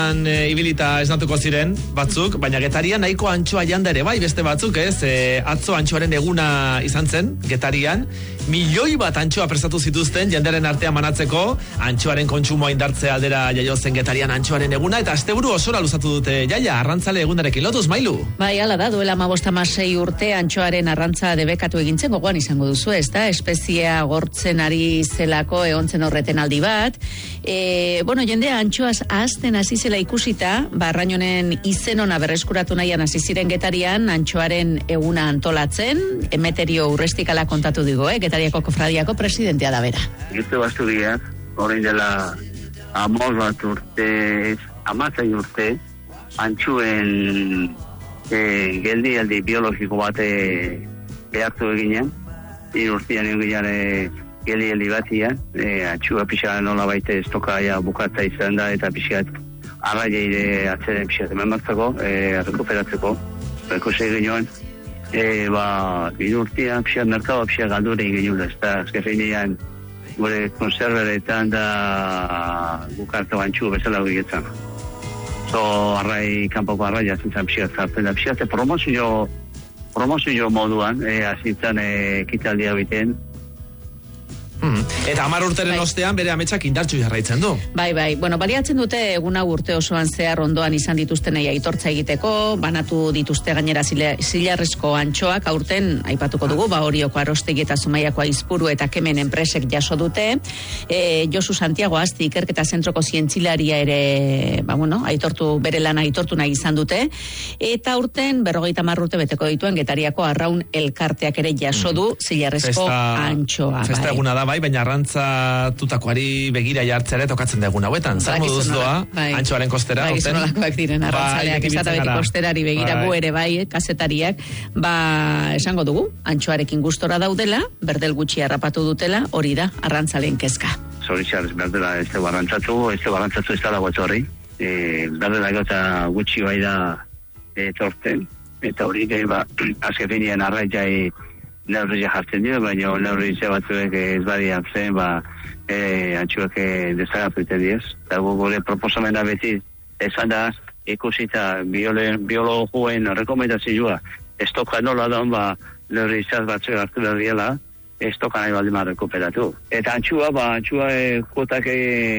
antxoetan ibilita esnatuko ziren batzuk, baina Getarian nahiko antxoa janda ere bai, beste batzuk, ez? Atzo antxoaren eguna izan zen, Getarian, 1 milioi bat antxoa prestatu zituzten jenderen artean manatzeko, antxoaren kontsumoa indartzea aldera jaio zen Getarian antxoaren eguna, eta asteburu osora luzatu dute jaia, arrantzale egunarekin lotuz, Mailu? Bai, hala da, duela 15-16 urte antxoaren arrantza debekatu egintzen, gogoan izango duzu, ez da? Espeziea gortzen ari zelako egontzen horreten aldi bat. Jendea antxoaz ahazten hasi zela ikusita, Arrainonen izen ona berreskuratu nahian hasi ziren Getarian antxoaren eguna antolatzen, Emeterio Urrestikala kontatu digo, Getariako kofradiako presidentea da bera. Gizte bastu diak, horrein dela 11 urte, 16 urte, antxuen geldialdi biologiko bate behartu eginen, urtean egin geldialdi batian, antxua pixan nola baita estokaia bukatza izan da, eta pixat arraileire atzeren pixat emanbatzako, rekuperatzeko, rekuse egin urtean pixat merkaba pixat galdure egin ez da, azkefinean gure konserveretan da bukartu antxu bezala egitzen. Kanpoko arraia zintzen pixat zartzen da, pixat promozio moduan, azintzen ekitaldia biten. Eta 10 urteren ostean bere ametsak indartsu jarraitzen du. Bai, baliatzen dute eguna urte osoan zehar ondoan izan dituztenei aitortza egiteko, banatu dituzte gainera zilarrezko antxoak, aurten aipatuko dugu, Orioko Arostegi eta Zumaiako Aizpuru eta Kemen enpresek jaso dute. Josu Santiago Asti ikerketa zentroko zientzilaria ere, aitortu, bere lana aitortu nahi izan dute. Eta aurten 50 urte beteko dituen Getariako Arraun elkarteak ere jaso du zilarrezko antxoa. Festa eguna da, baina arrantzatutakoari begira jartzea ere tokatzen dugun hauetan. Zer moduz doa, antxoaren kostera? Nolakoak diren arrantzaleak, ezata beti kosterari begira gu ere kazetariak, esango dugu, antxoarekin gustora daudela, berdel gutxi harrapatu dutela, hori da, arrantzaleen kezka. Zoritxarrez, berdela, ez barrantzatu ez da dago etorri. Berdela gota gutxi bai da torten, eta hori azkefinien arraitzai neurria jartzen dira, baina neurria batzuek ez badiak zen, antxuak desagatu iten diez. Eta gure proposamena beti esan da, ikusita biologuen rekomendazioa, estoka nola da, neurria batzuek hartu da diela, estoka nahi baldima rekuperatu. Eta antxua kuotak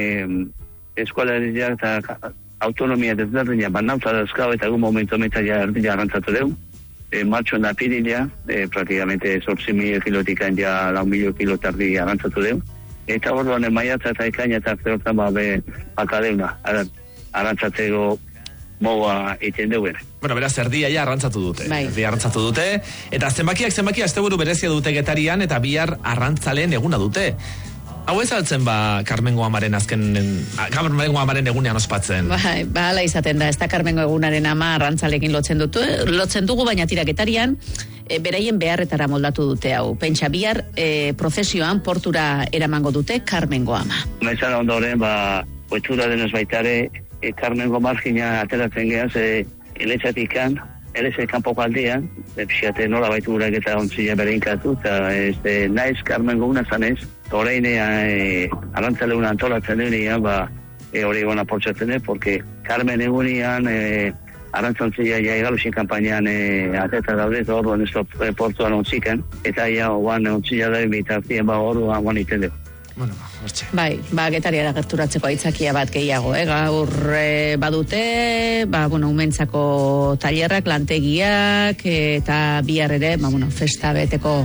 eskualeria eta autonomia desberdina, banauta dazkau eta egun momentu metzia erdila arrantzatu dugu. Martxoan da pirilea, praktikamente 8.000 kilotik ja 4.000 kilotardi arantzatu dugu. Eta orduan maiatza eta ekaina eta hortan bakadeuna arantzatzeko moa iten dugu. Beraz, erdia ja arrantzatu dute. Eta zenbaki asteburu berezia dute Getarian eta bihar arrantzaleen eguna dute. Hau ez altzen Carmengo Amaren Amaren egunean ospatzen. Hala izaten da, ez da Carmengo egunaren ama arrantzalekin lotzen dugu, baina tira Getarian beraien beharretara moldatu dute hau. Pentsa bihar prozesioan portura eramango dute Carmengo Ama. Naizan ondoren, oitura denez baitare, Carmengo margina ateratzen gehaz, eletxatikan, eleze kanpoko aldean, pixate nola baitu gurak eta ontzila bereinkatu, eta naiz Carmengo una zanez, orain arantzale una antolatzen denean, hori gona portzatzen dut, porque Carmen egunean arantzantzia egalusin kampainan ateta daude, eta orduan ez portuan ontziken, eta oan ontzila da bitartien orduan guan iten dut. Bai, Getariara gerturatzeko aitzakia bat gehiago, gaur badute, umentzako tailerrak, lantegiak, eta bihar ere, festa beteko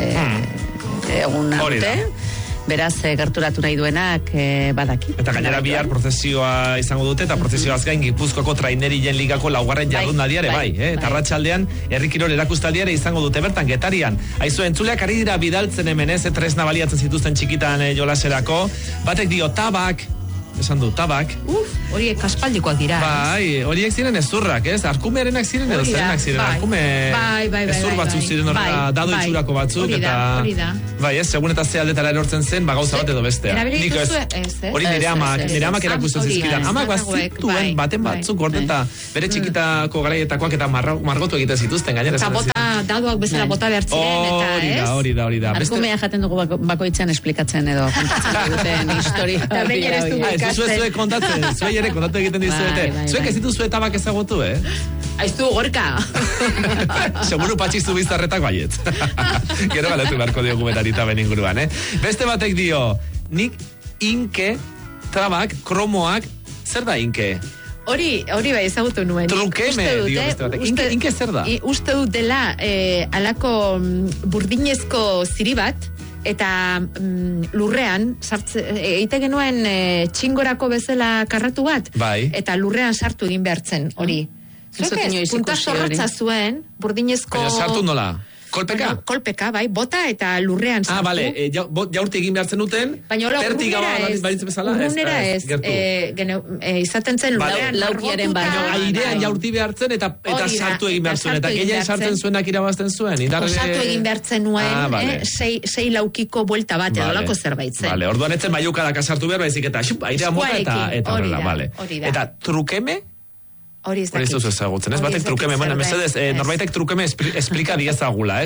egun dute. Beraz, gerturatu nahi duenak badaki. Eta gainera bihar prozesioa izango dute, eta prozesioaz gain Gipuzkoako trainerien ligako 4. jardunaldiare bai. Eta arratsaldean herri kirol erakustaldiare izango dute bertan Getarian. Aizu entzuleak ari dira bidaltzen hemen tresna baliatzen zituzten txikitan jolaserako. Batek dio tabak, esan du tabak. Horiek kaspaldikoak dira. Bai, horiek ziren ezurrak, ez? Arkumearenak ziren edo zerenak ziren. Arkume ezur batzuk ziren horrela, dado itxurako batzuk. Hori da. Bai, ez, segun eta ze aldetara erortzen zen, gauza bat edo bestea. Niko ez. Hori nire amak erakusten zizkidan. Amak bazituen baten batzuk gorden eta bere txikitako garaietakoak eta margotu egiten zituzten gainera. Eta bota, dadoak bezala bota behartziren, eta ez? Hori da. Arkumea jaten dugu bakoitzan esplikatzen edo kontatzen duten historia. Zuek kontatzen, zuek ere kontatu egiten dizuete. Zuek ez dituzue tabak ezagutu, Aiztu gorka. Seguru patxizu bizarretak baiet. Gero galatu beharko diogu betarita ben inguruan, Beste batek dio, nik inke, trabak, kromoak, zer da inke? Hori bai ezagutu nuen. Trukeme, dio beste batek. Inke zer da? Uste dut dela alako burdinezko ziri bat, eta lurrean, eite genuen txingorako bezala karratu bat, bai. Eta lurrean sartu egin behartzen, hori. Zuek ez, punta zorrotza zuen, burdinezko... Baina sartu nola? Kolpeka? Bueno, kolpeka, bai, bota eta lurrean sartu. Bale, jaurti egin behartzen duten, pertiga balitzen bezala? Urrunera ez, izaten zen lurrean laukiaren baino. Airean jaurti behartzen eta sartu egin behartzen, eta gehien sartzen zuenak irabazten zuen. Osatu egin behartzen nuen, sei laukiko buelta bat, edo lako zerbait zen. Vale, orduan etzen maiukadak sartu behar, baizik eta airea mota eta horrela, vale. Eta trukeme? Hori ez dakit. Hori zuzu ezagutzen, ez? Batek trukeme, mesedez, norbaitek trukeme esplika diezagula,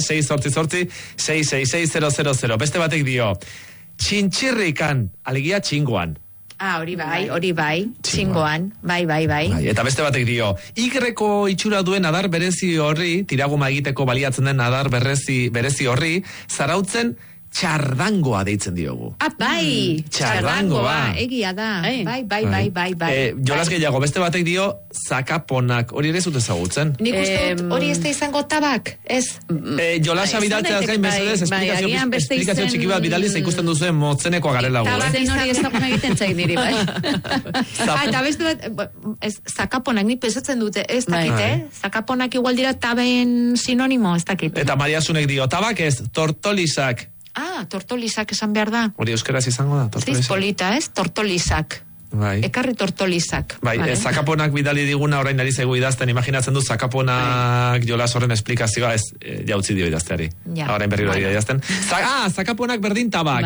688-666-000. Beste batek dio, txintxirrikan, alegia txingoan. Hori bai, txingoan, bai. Eta beste batek dio, igreko itxura duen adar berezi horri, tiraguma egiteko baliatzen den adar berezi horri, zarautzen txardangoa deitzen diogu. Bai, txardangoa, egia da. Bai. Jolas gehiago, beste batek dio, zakaponak, hori ere zute ezagutzen. Nik uste hori ez da izango tabak, ez? Jolasa bidaltzea gain mesedez, esplikazio txiki bat bidaliz ikusten duzuen motzenekoa garela gu. Tabazen hori ezaguna egiten zain niri, bai. Eta beste bat, zakaponak, nik pesatzen dute, ez dakite, zakaponak igual dira taben sinonimo, ez dakite. Eta Mariasunek dio, tabak ez, tortolisak. Tortolisak esan behar da. Hori euskeraz izango da, tortolisak. Polita, ez? Tortolisak. Bai. Ekarri tortolisak. Bai, zakaponak bidali diguna orain ari zaigu idazten, imaginatzen du zakaponak Jolas horren esplikazioa ez jautzi dio idazteari. Orain berriro idazten. Zakaponak berdin tabak.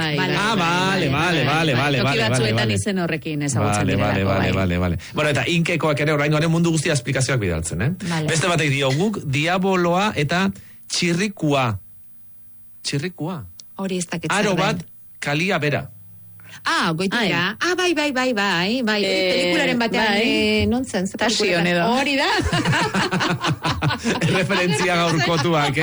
Vale. Toki batzuetan izen horrekin ezagutzen direlako. Vale. Bueno, eta inkekoak ere orain mundu guztia esplikazioak bidaltzen, Beste batek dio, guk diaboloa eta txirrikua. Hori ez dakit. Aro bat, kalia bera. Goitira. Bai. Pelikularen batean, nontzen. Tasion edo. Hori da. Referentzia gaurkotuak,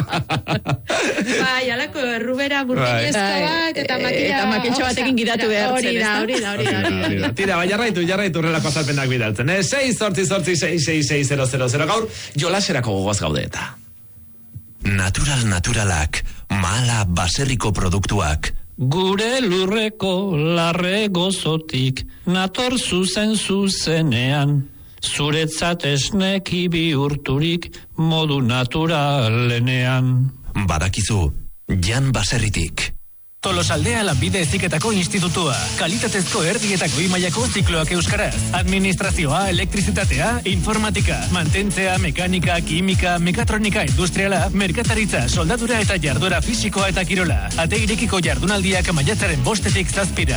Bai, alako errubera burdinezko bat, eta makiltxo batekin gidatu behartzen. Hori da. Tira, jarraitu relako azalpenak bidaltzen, 6-8-6-6-6-6-0-0. Gaur, Jolaserako gogoz gaude eta. Naturalak, mala baserriko produktuak. Gure lurreko larre gozotik, nator zuzenean, zuretzat esneki bihurturik, modu naturalenean. Badakizu, Jan Baserritik. Tolosaldea Lanbide Heziketako Institutua. Kalitatezko erdi eta goi mailako zikloak euskaraz. Administrazioa, elektrizitatea, informatika, mantentzea, mekanika, kimika, mekatronika industriala, merkataritza, soldadura eta jarduera fisikoa eta kirola. Ate irekiko jardunaldiak maiatzaren 5-tik 7.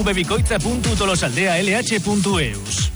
irubebikoitza.tolosaldealh.eus.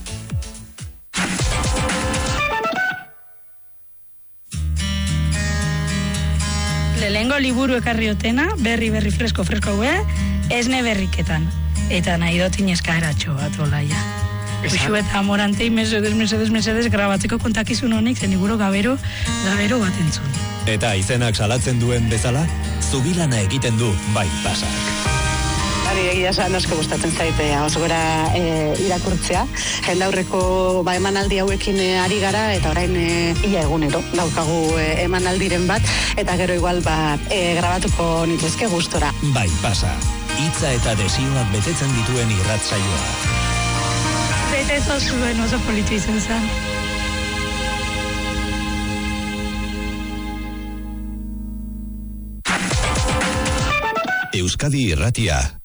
Lehengo liburu ekarriotena, berri fresko esne berriketan. Eta nahi dotin eskaeratxo bat olaia. Uxu eta amorantei mesedes grabatzeko kontakizun honik zen liburu gabero bat entzun. Eta izenak salatzen duen bezala, zubilana egiten du bai pasak. Egia esan asko gustatzen zaite oso gora irakurtzea. Jendaurreko emanaldi hauekin ari gara eta orain ia egunero daukagu emanaldiren bat eta gero igual grabatuko nituzke gustora. Bai pasa, hitza eta desioak betetzen dituen irratsaioa. Bete zuen oso politu izan zen. Euskadi Irratia.